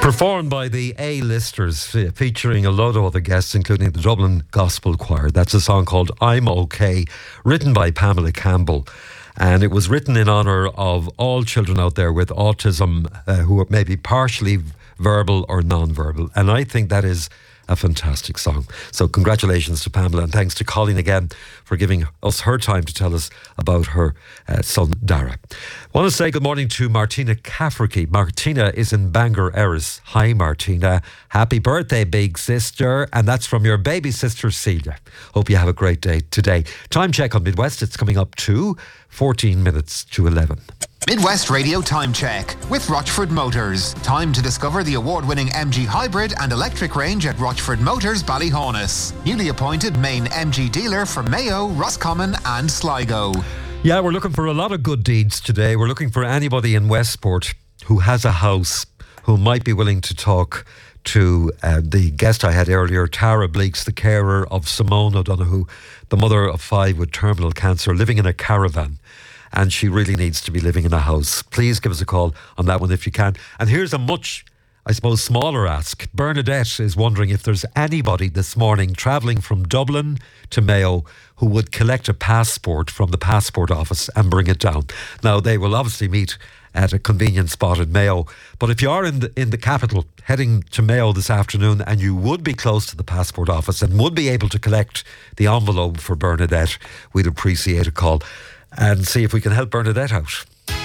Performed by the A-listers, featuring a load of other guests, including the Dublin Gospel Choir. That's a song called I'm OK, written by Pamela Campbell. And it was written in honour of all children out there with autism who are maybe partially verbal or non-verbal. And I think that is a fantastic song. So congratulations to Pamela, and thanks to Colleen again for giving us her time to tell us about her son Dara. I want to say good morning to Martina Cafferty. Martina is in Bangor, Erris. Hi Martina, happy birthday big sister, and that's from your baby sister Celia. Hope you have a great day today. Time check on Midwest, it's coming up to 14 minutes to 11. Midwest Radio Time Check with Rochford Motors. Time to discover the award-winning MG hybrid and electric range at Rochford Motors, Ballyhonus. Newly appointed main MG dealer for Mayo, Roscommon and Sligo. Yeah, we're looking for a lot of good deeds today. We're looking for anybody in Westport who has a house who might be willing to talk to the guest I had earlier, Tara Bleeks, the carer of Simone O'Donoghue, the mother of 5 with terminal cancer, living in a caravan. And she really needs to be living in a house. Please give us a call on that one if you can. And here's a much, I suppose, smaller ask. Bernadette is wondering if there's anybody this morning travelling from Dublin to Mayo who would collect a passport from the passport office and bring it down. Now, they will obviously meet at a convenient spot in Mayo. But if you are in the capital heading to Mayo this afternoon and you would be close to the passport office and would be able to collect the envelope for Bernadette, we'd appreciate a call and see if we can help Bernadette out.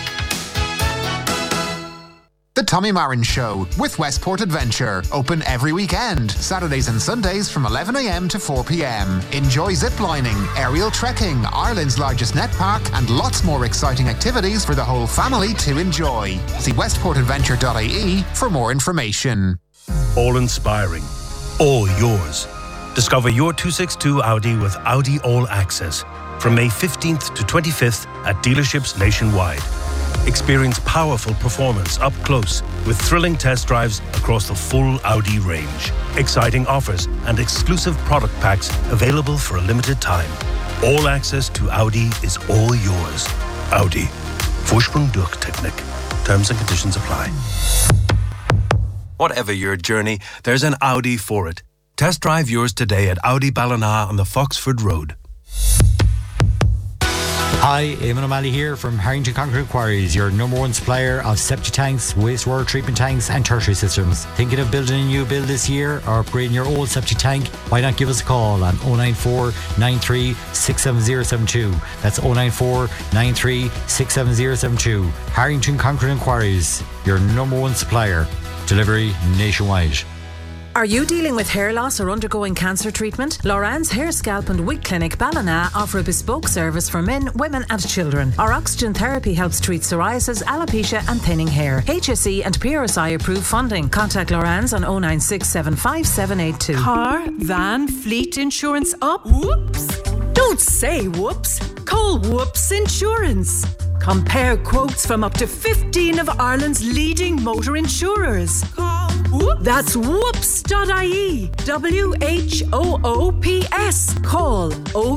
The Tommy Marin Show with Westport Adventure. Open every weekend, Saturdays and Sundays from 11 a.m. to 4 p.m. Enjoy ziplining, aerial trekking, Ireland's largest net park, and lots more exciting activities for the whole family to enjoy. See westportadventure.ie for more information. All inspiring, all yours. Discover your 262 Audi with Audi All Access from May 15th to 25th at dealerships nationwide. Experience powerful performance up close with thrilling test drives across the full Audi range. Exciting offers and exclusive product packs available for a limited time. All access to Audi is all yours. Audi. Vorsprung durch Technik. Terms and conditions apply. Whatever your journey, there's an Audi for it. Test drive yours today at Audi Ballina on the Foxford Road. Hi, Eamon O'Malley here from Harrington Concrete Quarries, your number one supplier of septic tanks, wastewater treatment tanks and tertiary systems. Thinking of building a new build this year or upgrading your old septic tank? Why not give us a call on 094 93 67072. That's 094 93 67072. Harrington Concrete Quarries, your number one supplier. Delivery nationwide. Are you dealing with hair loss or undergoing cancer treatment? Loran's Hair, Scalp and Wig Clinic Ballina offer a bespoke service for men, women and children. Our oxygen therapy helps treat psoriasis, alopecia and thinning hair. HSE and PRSI approved funding. Contact Loran's on 096755782. Car, van, fleet insurance up? Whoops! Don't say whoops. Call Whoops Insurance. Compare quotes from up to 15 of Ireland's leading motor insurers. Call Whoops. That's whoops.ie. WHOOPS. Call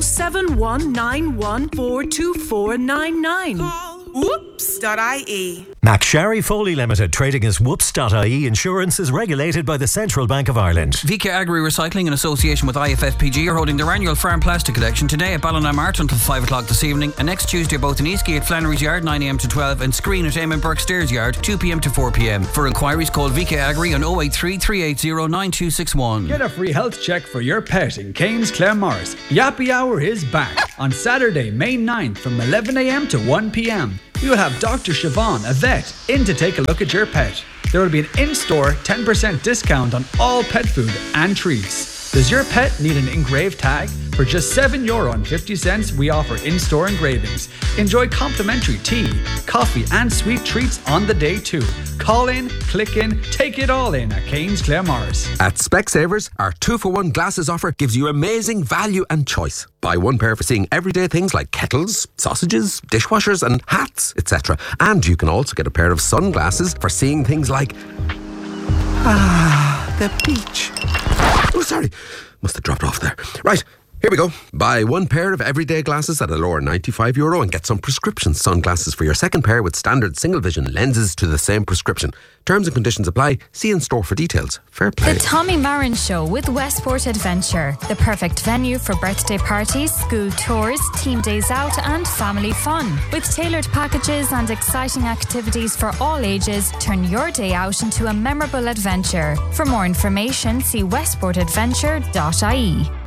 07191424999. Call whoops.ie. McSherry Foley Limited, trading as whoops.ie Insurance, is regulated by the Central Bank of Ireland. VK Agri Recycling in association with IFFPG are holding their annual farm plastic collection today at Ballina Mart until 5 o'clock this evening, and next Tuesday both in Eastgate, Flannery's Yard 9am to 12 and Screen at Eamon Burke Stairs Yard 2pm to 4pm. For inquiries call VK Agri on 083 380 9261. Get a free health check for your pet in Cairns Claremorris. Yappy Hour is back on Saturday, May 9th from 11am to 1pm. We will have Dr. Siobhan, a vet, in to take a look at your pet. There will be an in-store 10% discount on all pet food and treats. Does your pet need an engraved tag? For just €7.50, we offer in-store engravings. Enjoy complimentary tea, coffee and sweet treats on the day too. Call in, click in, take it all in at Cairns Claremorris. At Specsavers, our 2-for-1 glasses offer gives you amazing value and choice. Buy one pair for seeing everyday things like kettles, sausages, dishwashers and hats, etc. And you can also get a pair of sunglasses for seeing things like the beach. Oh, sorry. Must have dropped off there. Right. Here we go. Buy one pair of everyday glasses at a lower €95 and get some prescription sunglasses for your second pair with standard single vision lenses to the same prescription. Terms and conditions apply. See in store for details. Fair play. The Tommy Marin Show with Westport Adventure. The perfect venue for birthday parties, school tours, team days out and family fun. With tailored packages and exciting activities for all ages, turn your day out into a memorable adventure. For more information, see westportadventure.ie.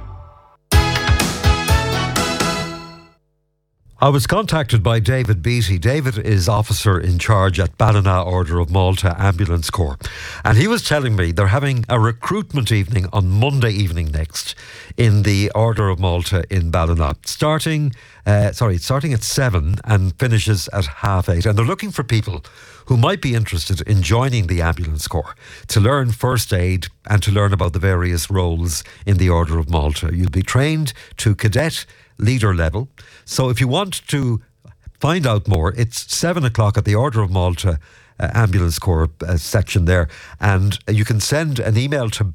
I was contacted by David Beattie. David is officer in charge at Ballina Order of Malta Ambulance Corps. And he was telling me they're having a recruitment evening on Monday evening next in the Order of Malta in Ballina. Starting at 7 and finishes at 8:30. And they're looking for people who might be interested in joining the Ambulance Corps to learn first aid and to learn about the various roles in the Order of Malta. You'll be trained to cadet leader level. So if you want to find out more, it's 7 o'clock at the Order of Malta Ambulance Corps section there, and you can send an email to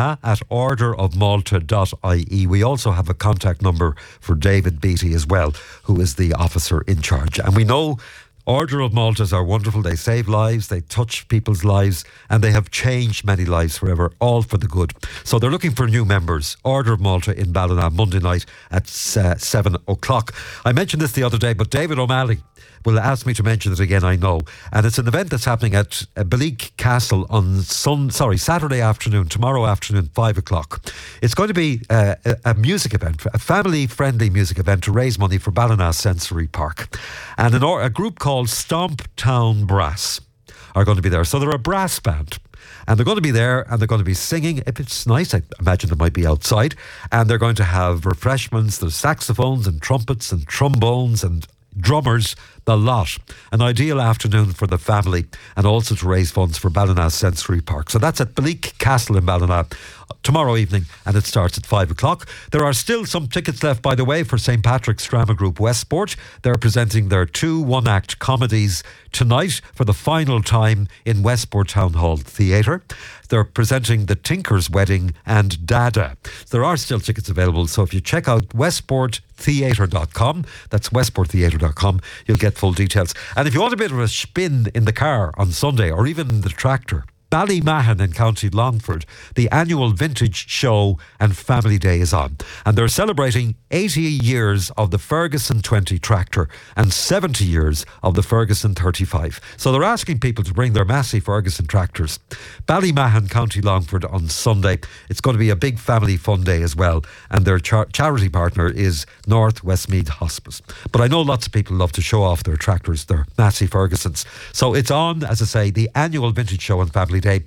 ballina@orderofmalta.ie. We also have a contact number for David Beattie as well, who is the officer in charge. And we know Order of Maltas are wonderful. They save lives, they touch people's lives, and they have changed many lives forever, all for the good. So they're looking for new members. Order of Malta in Ballina, Monday night at 7 o'clock. I mentioned this the other day, but David O'Malley will ask me to mention it again, I know. And it's an event that's happening at Belik Castle on Saturday afternoon, tomorrow afternoon, 5 o'clock. It's going to be a music event, a family-friendly music event to raise money for Ballina Sensory Park. And a group called Stomp Town Brass are going to be there. So they're a brass band. And they're going to be there and they're going to be singing. If it's nice, I imagine they might be outside. And they're going to have refreshments. There's saxophones and trumpets and trombones and drummers, the lot. An ideal afternoon for the family and also to raise funds for Ballina Sensory Park. So that's at Belik Castle in Ballina tomorrow evening, and it starts at 5 o'clock. There are still some tickets left, by the way, for St. Patrick's Drama Group Westport. They're presenting their 2 one-act comedies tonight for the final time in Westport Town Hall Theatre. They're presenting The Tinker's Wedding and Dada. There are still tickets available, so if you check out westporttheatre.com, that's westporttheatre.com, you'll get full details. And if you want a bit of a spin in the car on Sunday or even in the tractor, Ballymahon in County Longford, the annual Vintage Show and Family Day is on. And they're celebrating 80 years of the Ferguson 20 tractor and 70 years of the Ferguson 35. So they're asking people to bring their Massey Ferguson tractors. Ballymahon, County Longford on Sunday. It's going to be a big family fun day as well. And their charity partner is North Westmeath Hospice. But I know lots of people love to show off their tractors, their Massey Fergusons. So it's on, as I say, the annual Vintage Show and Family Day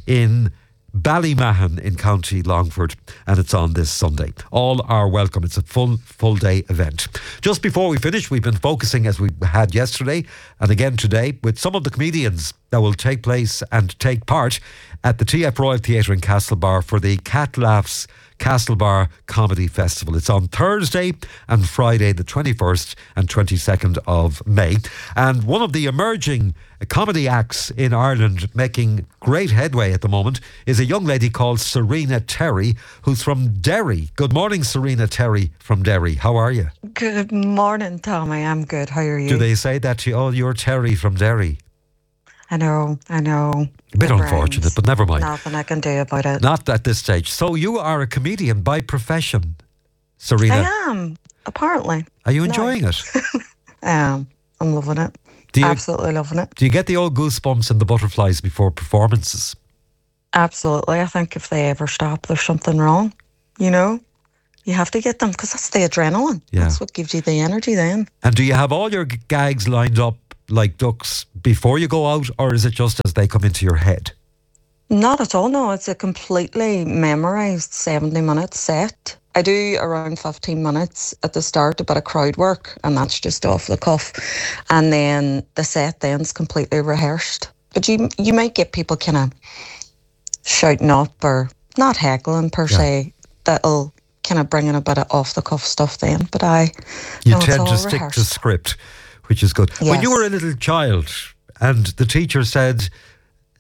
in Ballymahon in County Longford, and it's on this Sunday. All are welcome. It's a full day event. Just before we finish, we've been focusing, as we had yesterday and again today, with some of the comedians that will take place and take part at the TF Royal Theatre in Castlebar for the Cat Laughs Castlebar Comedy Festival. It's on Thursday and Friday, the 21st and 22nd of May. And one of the emerging comedy acts in Ireland making great headway at the moment is a young lady called Serena Terry, who's from Derry. Good morning, Serena Terry from Derry. How are you? Good morning, Tommy. I'm good. How are you? Do they say that to you? Oh, you're Terry from Derry. I know. A bit unfortunate, but never mind. Nothing I can do about it. Not at this stage. So you are a comedian by profession, Serena. I am, apparently. Are you enjoying it? I am. I'm loving it. Absolutely loving it. Do you get the old goosebumps and the butterflies before performances? Absolutely. I think if they ever stop, there's something wrong. You know? You have to get them because that's the adrenaline. Yeah. That's what gives you the energy then. And do you have all your gags lined up like ducks before you go out, or is it just as they come into your head? Not at all, no. It's a completely memorised 70-minute set. I do around 15 minutes at the start, a bit of crowd work, and that's just off the cuff. And then the set then's completely rehearsed. But you might get people kind of shouting up or not heckling per se. That'll kind of bring in a bit of off-the-cuff stuff then. But you tend to stick to script, which is good. Yes. When you were a little child and the teacher said,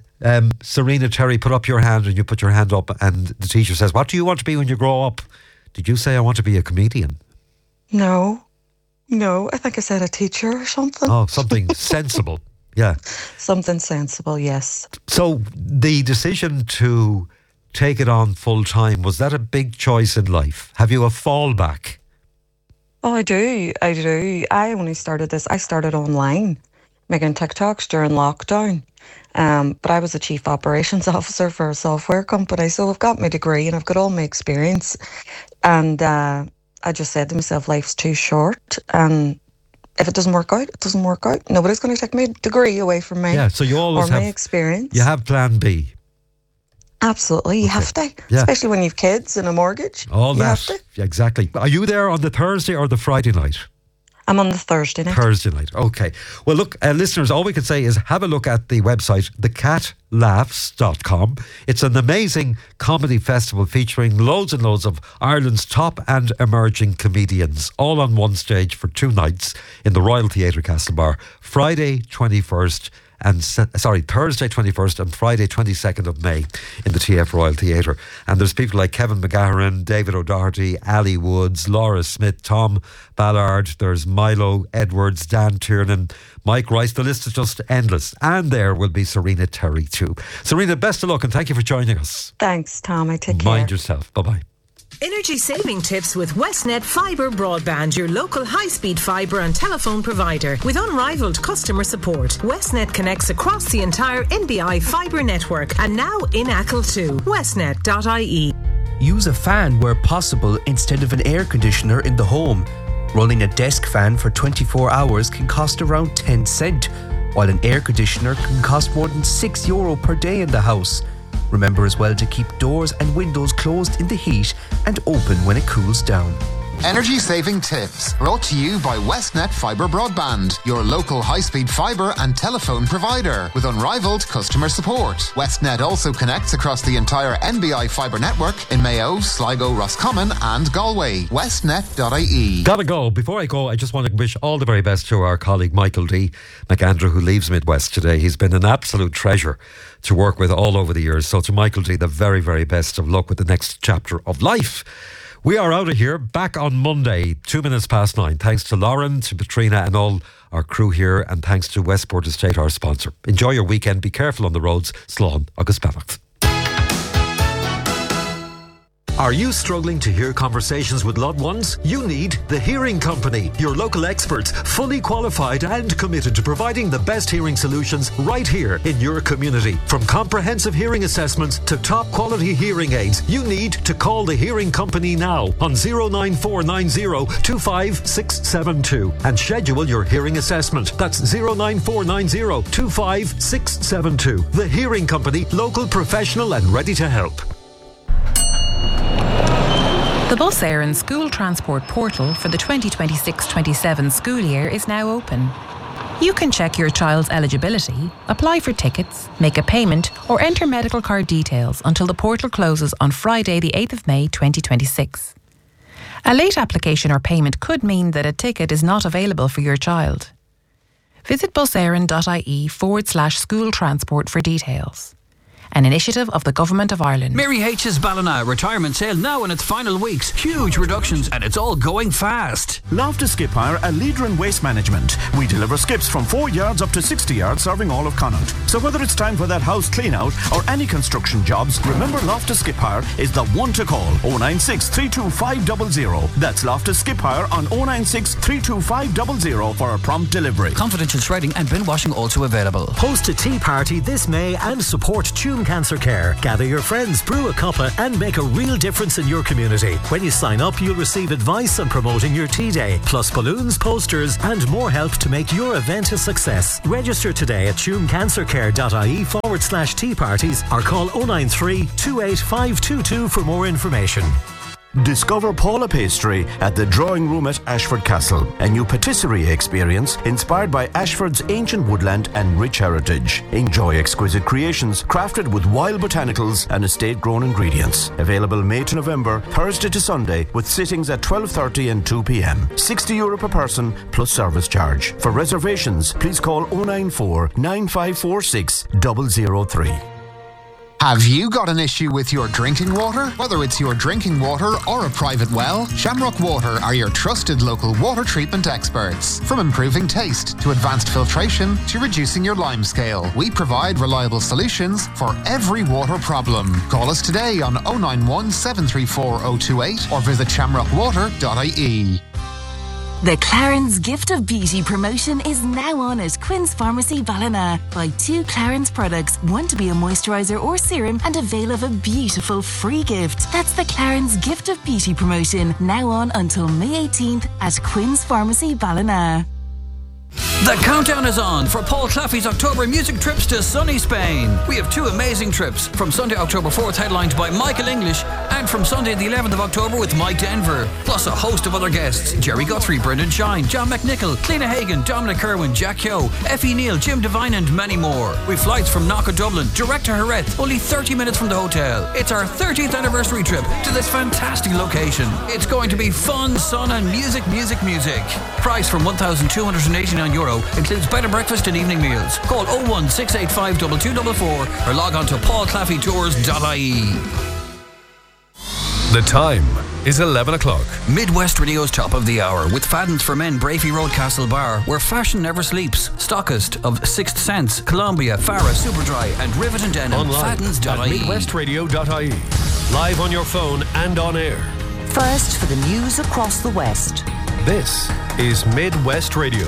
Serena Terry, put up your hand, and you put your hand up, and the teacher says, what do you want to be when you grow up? Did you say I want to be a comedian? No, I think I said a teacher or something. Oh, something sensible. Yeah. Something sensible, yes. So the decision to take it on full time, was that a big choice in life? Have you a fallback? Oh, I do. I only started this. I started online, making TikToks during lockdown. But I was a chief operations officer for a software company, so I've got my degree and I've got all my experience. And I just said to myself, life's too short. And if it doesn't work out, it doesn't work out. Nobody's going to take my degree away from me. Yeah, so you always have my experience. You have plan B. Absolutely, you have to, especially when you've kids and a mortgage. All that, exactly. Are you there on the Thursday or the Friday night? I'm on the Thursday night. Thursday night, okay. Well, look, listeners, all we can say is have a look at the website, thecatlaughs.com. It's an amazing comedy festival featuring loads and loads of Ireland's top and emerging comedians, all on one stage for 2 nights in the Royal Theatre Castlebar, Thursday 21st and Friday 22nd of May in the TF Royal Theatre. And there's people like Kevin McGahern, David O'Doherty, Ali Woods, Laura Smith, Tom Ballard, there's Milo Edwards, Dan Tiernan, Mike Rice. The list is just endless. And there will be Serena Terry too. Serena, best of luck and thank you for joining us. Thanks, Tom. I take care. Mind yourself. Bye-bye. Energy saving tips with Westnet Fibre Broadband, your local high-speed fibre and telephone provider. With unrivaled customer support, Westnet connects across the entire NBI fibre network and now in Achill too. Westnet.ie. Use a fan where possible instead of an air conditioner in the home. Running a desk fan for 24 hours can cost around 10 cents, while an air conditioner can cost more than €6 per day in the house. Remember as well to keep doors and windows closed in the heat and open when it cools down. Energy saving tips brought to you by Westnet Fibre Broadband, your local high-speed fibre and telephone provider with unrivaled customer support. Westnet also connects across the entire NBI fibre network in Mayo, Sligo, Roscommon and Galway. Westnet.ie. Gotta go. Before I go, I just want to wish all the very best to our colleague Michael D. McAndrew, who leaves Midwest today. He's been an absolute treasure to work with all over the years. So to Michael D, the very, very best of luck with the next chapter of life. We are out of here, back on Monday, 9:02. Thanks to Lauren, to Katrina and all our crew here, and thanks to Westport Estate, our sponsor. Enjoy your weekend, be careful on the roads. Slán agus beannacht. Are you struggling to hear conversations with loved ones? You need The Hearing Company, your local experts, fully qualified and committed to providing the best hearing solutions right here in your community. From comprehensive hearing assessments to top quality hearing aids, you need to call The Hearing Company now on 09490 25672 and schedule your hearing assessment. That's 09490 25672. The Hearing Company, local, professional and ready to help. The Bus Éireann School Transport Portal for the 2026-27 school year is now open. You can check your child's eligibility, apply for tickets, make a payment or enter medical card details until the portal closes on Friday the 8th of May 2026. A late application or payment could mean that a ticket is not available for your child. Visit buseireann.ie/school transport for details. An initiative of the Government of Ireland. Mary H's Ballina retirement sale now in its final weeks. Huge reductions and it's all going fast. Loftus Skip Hire, a leader in waste management. We deliver skips from 4 yards up to 60 yards, serving all of Connaught. So whether it's time for that house clean out or any construction jobs, remember Loftus Skip Hire is the one to call. 096 325 00. That's Loftus Skip Hire on 096 325 00 for a prompt delivery. Confidential shredding and bin washing also available. Host a tea party this May and support Tuam Cancer Care. Gather your friends, brew a cuppa and make a real difference in your community. When you sign up, you'll receive advice on promoting your tea day, plus balloons, posters and more help to make your event a success. Register today at tuamcancercare.ie/tea parties or call 093 28522 for more information. Discover Paula Pastry at the Drawing Room at Ashford Castle, a new patisserie experience inspired by Ashford's ancient woodland and rich heritage. Enjoy exquisite creations crafted with wild botanicals and estate-grown ingredients. Available May to November, Thursday to Sunday, with sittings at 12:30 and 2 p.m. €60 per person plus service charge. For reservations, please call 094 9546 003. Have you got an issue with your drinking water? Whether it's your drinking water or a private well, Shamrock Water are your trusted local water treatment experts. From improving taste to advanced filtration to reducing your lime scale, we provide reliable solutions for every water problem. Call us today on 091 734 028 or visit shamrockwater.ie. The Clarence Gift of Beauty promotion is now on at Quinn's Pharmacy Ballina. Buy 2 Clarence products, one to be a moisturiser or serum, and avail of a beautiful free gift. That's the Clarence Gift of Beauty promotion, now on until May 18th at Quinn's Pharmacy Ballina. The countdown is on for Paul Claffey's October music trips to sunny Spain. We have 2 amazing trips, from Sunday, October 4th, headlined by Michael English, and from Sunday the 11th of October with Mike Denver, plus a host of other guests: Jerry Guthrie, Brendan Shine, John McNichol, Cliona Hagan, Dominic Kerwin, Jack Hyo, Effie Neal, Jim Devine and many more. With flights from Knock Dublin, direct to Jerez, only 30 minutes from the hotel. It's our 30th anniversary trip to this fantastic location. It's going to be fun, sun and music. Price from €1,289, includes bed and breakfast and evening meals. Call 01685 2244 or log on to paulclaffeytours.ie. The time is 11 o'clock. Midwest Radio's top of the hour with Fadden's for Men, Brafey Road, Castle Bar, where fashion never sleeps. Stockist of Sixth Sense, Columbia, Farah, Superdry and Rivet and Denim. Online Faddens.ie. at midwestradio.ie. Live on your phone and on air. First for the news across the West. This is Midwest Radio.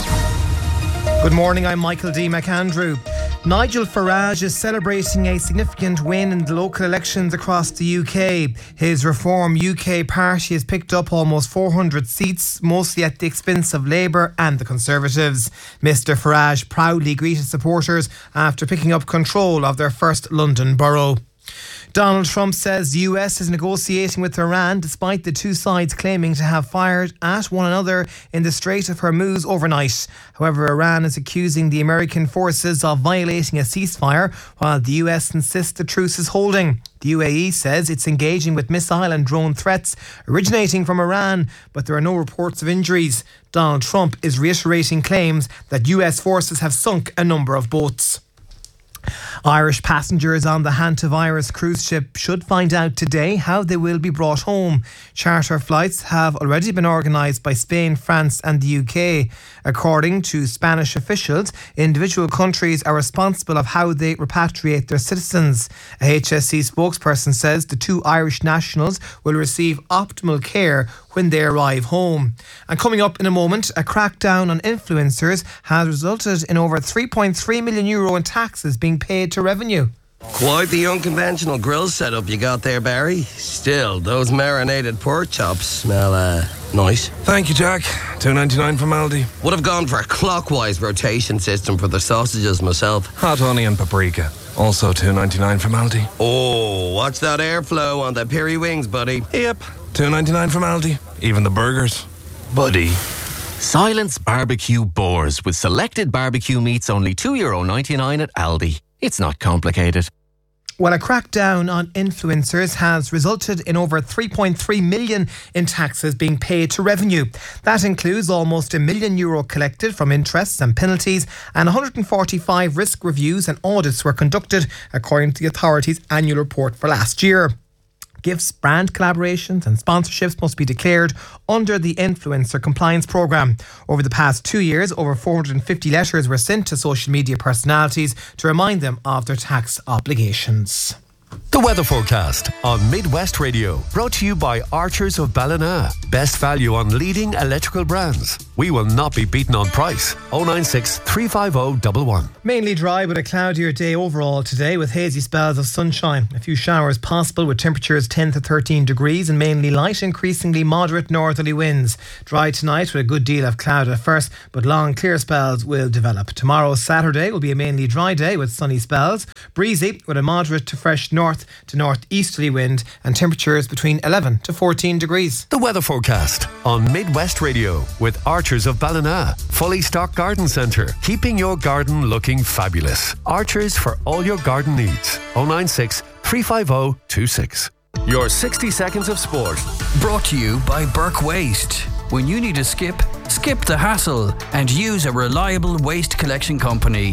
Good morning, I'm Michael D. McAndrew. Nigel Farage is celebrating a significant win in the local elections across the UK. His Reform UK party has picked up almost 400 seats, mostly at the expense of Labour and the Conservatives. Mr Farage proudly greeted supporters after picking up control of their first London borough. Donald Trump says the US is negotiating with Iran despite the two sides claiming to have fired at one another in the Strait of Hormuz overnight. However, Iran is accusing the American forces of violating a ceasefire while the US insists the truce is holding. The UAE says it's engaging with missile and drone threats originating from Iran, but there are no reports of injuries. Donald Trump is reiterating claims that US forces have sunk a number of boats. Irish passengers on the Hantavirus cruise ship should find out today how they will be brought home. Charter flights have already been organised by Spain, France and the UK. According to Spanish officials, individual countries are responsible of how they repatriate their citizens. A HSE spokesperson says the 2 Irish nationals will receive optimal care when they arrive home. And coming up in a moment, a crackdown on influencers has resulted in over €3.3 million in taxes being paid to revenue. Quite the unconventional grill setup you got there, Barry. Still, those marinated pork chops smell nice. Thank you, Jack. $2.99 from Aldi. Would have gone for a clockwise rotation system for the sausages myself. Hot onion paprika. Also $2.99 from Aldi. Oh, watch that airflow on the peri wings, buddy. Yep. $2.99 from Aldi. Even the burgers. Buddy. Silence Barbecue Boars with selected barbecue meats only €2.99 at Aldi. It's not complicated. Well, a crackdown on influencers has resulted in over €3.3 million in taxes being paid to revenue. That includes almost €1 million collected from interests and penalties, and 145 risk reviews and audits were conducted, according to the authority's annual report for last year. Gifts, brand collaborations and sponsorships must be declared under the Influencer Compliance Programme. Over the past 2 years, over 450 letters were sent to social media personalities to remind them of their tax obligations. The weather forecast on Midwest Radio, brought to you by Archers of Ballina. Best value on leading electrical brands. We will not be beaten on price. 096 350 111. Mainly dry but a cloudier day overall today with hazy spells of sunshine. A few showers possible with temperatures 10 to 13 degrees and mainly light, increasingly moderate northerly winds. Dry tonight with a good deal of cloud at first, but long clear spells will develop. Tomorrow, Saturday, will be a mainly dry day with sunny spells. Breezy with a moderate to fresh north to northeasterly wind and temperatures between 11 to 14 degrees. The weather forecast on Midwest Radio with Archers of Ballina. Fully stocked garden centre, keeping your garden looking fabulous. Archers for all your garden needs. 096 350 26. Your 60 seconds of sport. Brought to you by Burke Waste. When you need a skip the hassle and use a reliable waste collection company.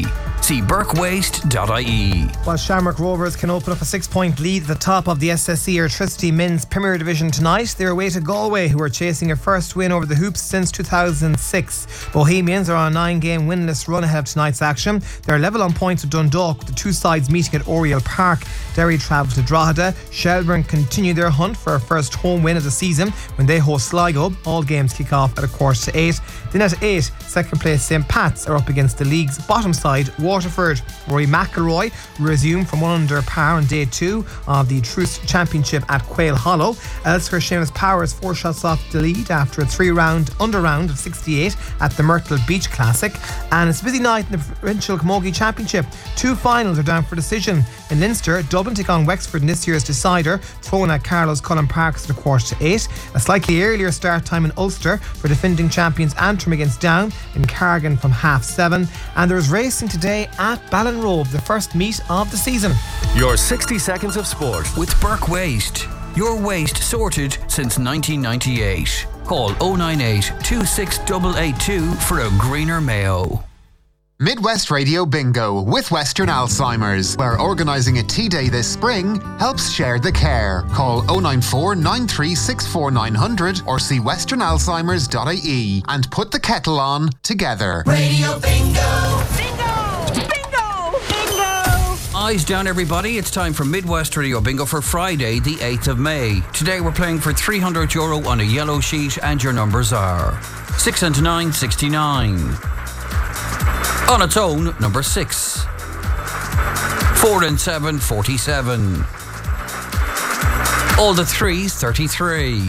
See burkewaste.ie. While Shamrock Rovers can open up a 6-point lead at the top of the SSE Electricity Men's Premier Division tonight, they're away to Galway, who are chasing a first win over the Hoops since 2006. Bohemians are on a 9-game winless run ahead of tonight's action. They're level on points with Dundalk, with the two sides meeting at Oriel Park. Derry travel to Drogheda. Shelbourne continue their hunt for a first home win of the season when they host Sligo. All games kick off at 7:45. Then at 8, second place St Pat's are up against the league's bottom side, Waterford. Rory McIlroy resumed from 1 under par on day 2 of the Truist Championship at Quail Hollow. Elsewhere, Seamus Power is 4 shots off the lead after a 3-round underround of 68 at the Myrtle Beach Classic. And it's a busy night in the Provincial Camogie Championship. 2 finals are down for decision. In Leinster, Dublin take on Wexford in this year's decider, thrown at Carlow's Cullen Parks at 7:45. A slightly earlier start time in Ulster for defending champions Antrim against Down, in Carrigan from 7:30. And there's racing today at Ballinrobe, the first meet of the season. Your 60 seconds of sport with Burke Waste. Your waste sorted since 1998. Call 098 26882 for a greener Mayo. Midwest Radio Bingo with Western Alzheimer's, where organising a tea day this spring helps share the care. Call 094 9364 900 or see westernalzheimers.ie and put the kettle on together. Radio Bingo! Bingo! Bingo! Bingo! Eyes down, everybody. It's time for Midwest Radio Bingo for Friday, the 8th of May. Today we're playing for €300 on a yellow sheet, and your numbers are 6 and 9, 69. On its own, number 6. 4 and 7, 47. All the threes, 33.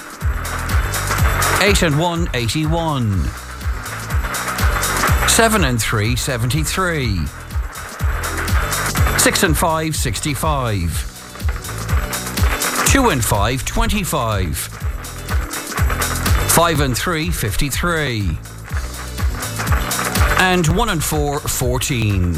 8 and 1, 81. 7 and 3, 73. 6 and 5, 65. 2 and 5, 25. 5 and 3, 53. And 1 and 4, 14.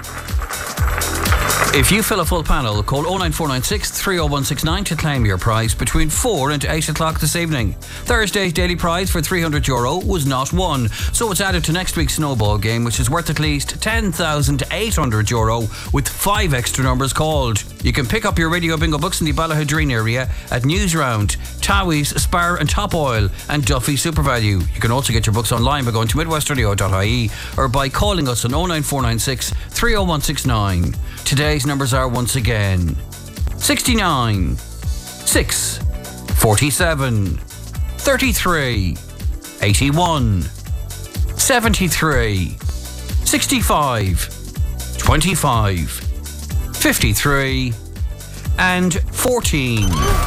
If you fill a full panel, call 09496 30169 to claim your prize between 4 and 8 o'clock this evening. Thursday's daily prize for €300 was not won, so it's added to next week's snowball game, which is worth at least €10,800 with 5 extra numbers called. You can pick up your Radio Bingo books in the Ballahadreen area at Newsround, Towie's, Spar and Top Oil and Duffy SuperValue. You can also get your books online by going to midwestradio.ie or by calling us on 09496 30169. Today's numbers are once again 69, 6, 47, 33, 81, 73, 65, 25, 53 and 14.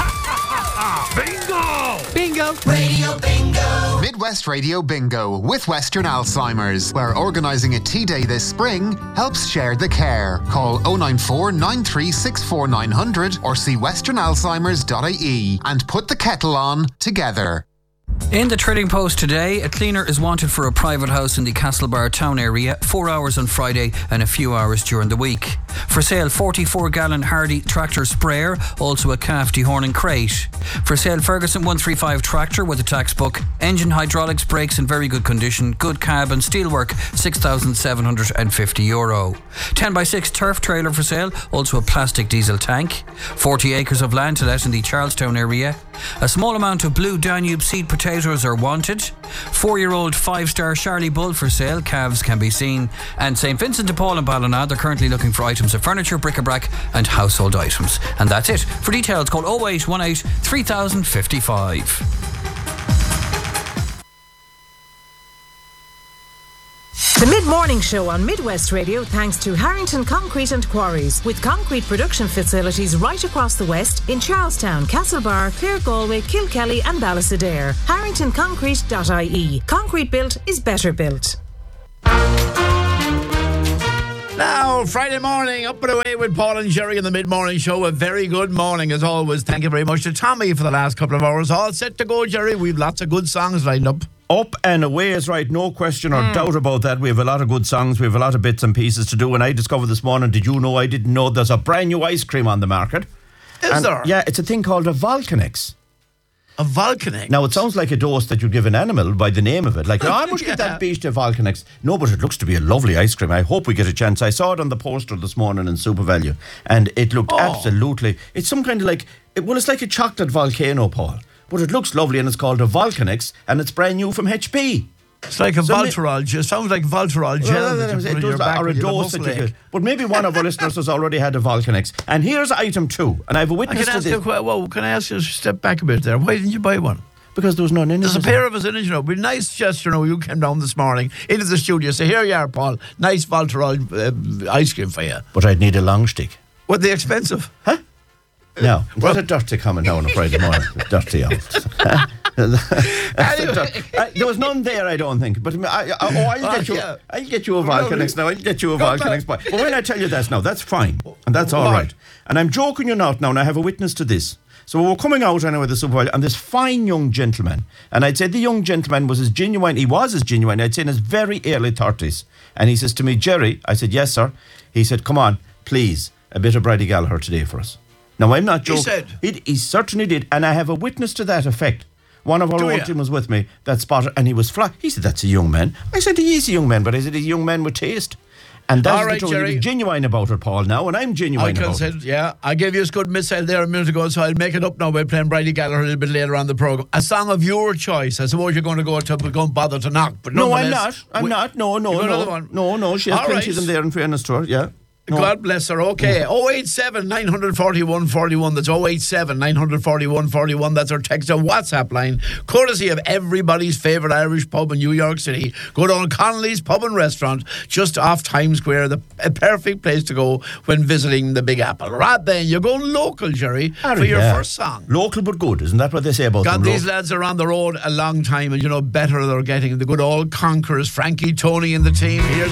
Bingo! Bingo! Radio Bingo! Midwest Radio Bingo with Western Alzheimer's, where organising a tea day this spring helps share the care. Call 094 9364 900 or see westernalzheimers.ie and put the kettle on together. In the Trading Post today, a cleaner is wanted for a private house in the Castlebar town area, 4 hours on Friday and a few hours during the week. For sale, 44-gallon Hardy tractor sprayer, also a calf dehorning crate. For sale, Ferguson 135 tractor with a tax book, engine, hydraulics, brakes in very good condition, good cab and steelwork, €6,750. 10x6 turf trailer for sale, also a plastic diesel tank. 40 acres of land to let in the Charlestown area. A small amount of blue Danube seed potatoes are wanted. 4-year-old 5-star Charlie Bull for sale, calves can be seen. And St Vincent de Paul and Ballina, they're currently looking for items of furniture, bric-a-brac and household items. And that's it. For details, call 0818 3055. The Mid-Morning Show on Midwest Radio thanks to Harrington Concrete and Quarries, with concrete production facilities right across the West in Charlestown, Castlebar, Clare, Galway, Kilkelly and Ballastadair. HarringtonConcrete.ie. Concrete built is better built. Now, Friday morning, up and away with Paul and Jerry in the Mid-Morning Show. A very good morning, as always. Thank you very much to Tommy for the last couple of hours. All set to go, Jerry. We've lots of good songs lined up. Up and away is right, no question or doubt about that. We have a lot of good songs, we have a lot of bits and pieces to do. And I discovered this morning, did you know, I didn't know there's a brand new ice cream on the market. Is there? Yeah, it's a thing called a Volcanex. A Volcanex? Now, it sounds like a dose that you give an animal by the name of it. Like, I must get that beach to Volcanex. No, but it looks to be a lovely ice cream. I hope we get a chance. I saw it on the poster this morning in Super Value, and it looked absolutely... It's some kind of like... it's like a chocolate volcano, Paul. But it looks lovely, and it's called a Volcanex, and it's brand new from HP. It's like a Voltarol. It sounds like Voltarol gel that you put in your back or a dose that you could. But maybe one of our listeners has already had a Volcanex. And here's item 2. And I have a witness to this. Can I ask you to step back a bit there? Why didn't you buy one? Because there was none in it. There's a pair of us in it, you know. It'd be a nice gesture, you know. You came down this morning into the studio. So here you are, Paul. Nice Voltarol ice cream for you. But I'd need a long stick. Were they expensive? Huh? No. What a dirty coming down on a Friday morning. Dirty out. There was none there, I don't think. But I'll get you a Volcanex now. I'll get you a Volcanex. But when I tell you that now, that's fine. And that's all right. And I'm joking you not now, and I have a witness to this. So we were coming out anyway, the Super Bowl, and this fine young gentleman, and I'd say the young gentleman was as genuine, I'd say in his very early 30s. And he says to me, Jerry, I said, yes, sir. He said, come on, please, a bit of Brady Gallagher today for us. Now, I'm not joking. He said? He certainly did, and I have a witness to that effect. One of our own team was with me that spotted, and he was fly. He said, that's a young man. I said, he is a young man, but I said, he's a young man with taste. And that's the truth. He was genuine about it, Paul, now, and I'm genuine about it. Yeah, I gave you a good missile there a minute ago, so I'll make it up now by playing Brady Gallagher a little bit later on the programme. A song of your choice. I suppose you're going to go and bother to knock. But no, I'm not. No. She has plenty of them there, in fairness to her, yeah. No. God bless her. Okay. 087 941 41. That's 087 941 41. That's our text and WhatsApp line. Courtesy of everybody's favourite Irish pub in New York City. Go down Connolly's Pub and Restaurant just off Times Square. A perfect place to go when visiting the Big Apple. Right then, you're going local, Jerry, for your first song. Local but good. Isn't that what they say about them? These lads are on the road a long time, and you know better they're getting. The good old conquerors, Frankie, Tony and the team. Here's